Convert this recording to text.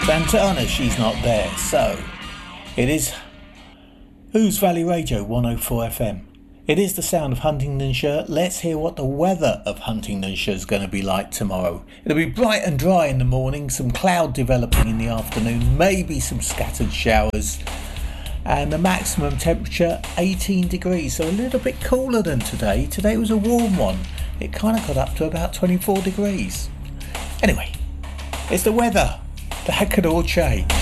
Santana, she's not there. So, it is Who's Valley Radio 104 FM. It is the sound of Huntingdonshire. Let's hear what the weather of Huntingdonshire is going to be like tomorrow. It'll be bright and dry in the morning, some cloud developing in the afternoon, maybe some scattered showers, and the maximum temperature 18 degrees, so a little bit cooler than today. Today was a warm one. It kind of got up to about 24 degrees. Anyway, it's the weather. That could all change.